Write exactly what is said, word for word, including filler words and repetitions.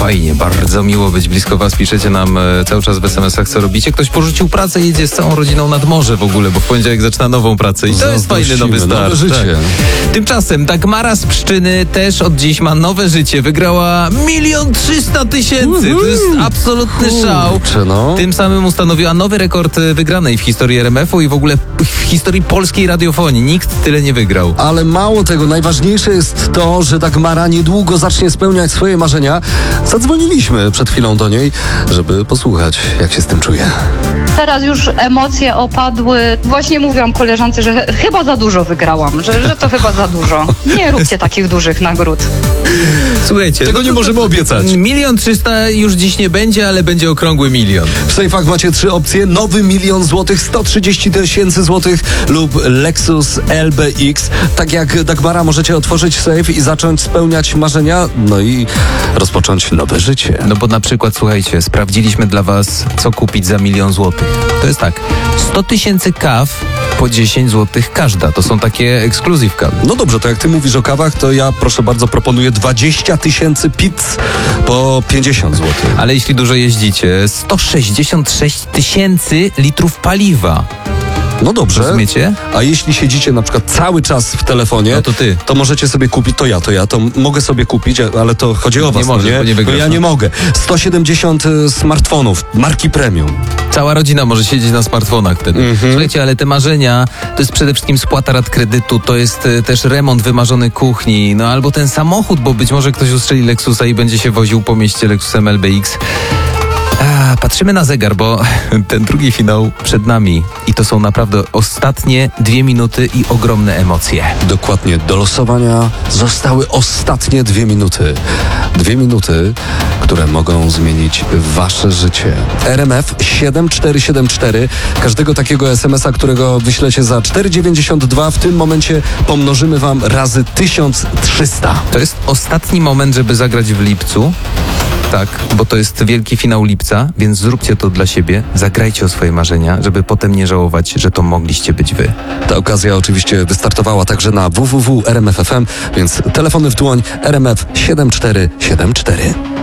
fajnie, bardzo miło być blisko was. Piszecie nam e, cały czas w es em esach, co robicie. Ktoś porzucił pracę i jedzie z całą rodziną nad morze w ogóle, bo w poniedziałek zaczyna nową pracę. I to jest fajny nowy start. Nowe życie. Tak. Tymczasem Dagmara z Pszczyny też od dziś ma nowe życie. Wygrała milion trzysta tysięcy. To jest absolutny szał. No. Tym samym ustanowiła nowy rekord wygranej w historii er em efu i w ogóle w historii polskiej radiofonii. Nikt tyle nie wygrał. Ale mało tego, najważniejsze jest to, że Dagmara niedługo zacznie spełniać swoje marzenia. Zadzwoniliśmy przed chwilą do niej, żeby posłuchać, jak się z tym czuje. Teraz już emocje opadły. Właśnie mówiłam koleżance, że chyba za dużo wygrałam, że, że to chyba za dużo. Nie róbcie takich dużych nagród. Słuchajcie, Tego no nie to, możemy obiecać. Milion trzysta już dziś nie będzie, ale będzie okrągły milion. W sejfach macie trzy opcje. Nowy milion złotych, sto trzydzieści tysięcy złotych lub Lexus L B X. Tak jak Dagmara możecie otworzyć sejf i zacząć spełniać marzenia, no i rozpocząć nowe życie. No bo na przykład, słuchajcie, sprawdziliśmy dla was, co kupić za milion złotych. To jest tak, sto tysięcy kaw po dziesięć złotych każda. To są takie ekskluzyw kawy. No dobrze, to jak ty mówisz o kawach, to ja proszę bardzo proponuję dwadzieścia tysięcy pizz po pięćdziesiąt złotych. Ale jeśli dużo jeździcie, sto sześćdziesiąt sześć tysięcy litrów paliwa. No dobrze. Rozumiecie? A jeśli siedzicie na przykład cały czas w telefonie, No to ty. to możecie sobie kupić, to ja, to ja, to mogę sobie kupić, ale to chodzi o was, Nie możesz, no bo nie wygrasz, ja no. nie mogę. sto siedemdziesiąt y, smartfonów, marki premium. Cała rodzina może siedzieć na smartfonach wtedy. Mhm. Słuchajcie, ale te marzenia to jest przede wszystkim spłata rat kredytu, to jest y, też remont wymarzony kuchni, no albo ten samochód, bo być może ktoś ustrzeli Lexusa i będzie się woził po mieście Lexusem L B X. A, patrzymy na zegar, bo ten drugi finał przed nami i to są naprawdę ostatnie dwie minuty i ogromne emocje. Dokładnie, do losowania zostały ostatnie dwie minuty. Dwie minuty, które mogą zmienić wasze życie. R M F siedem cztery siedem cztery. Każdego takiego es em esa, którego wyślecie za cztery dziewięćdziesiąt dwa, w tym momencie pomnożymy wam razy tysiąc trzysta. To jest ostatni moment, żeby zagrać w lipcu. Tak, bo to jest wielki finał lipca, więc zróbcie to dla siebie, zagrajcie o swoje marzenia, żeby potem nie żałować, że to mogliście być wy. Ta okazja oczywiście wystartowała także na w w w kropka r m f kropka f m, więc telefony w dłoń R M F siedem cztery siedem cztery.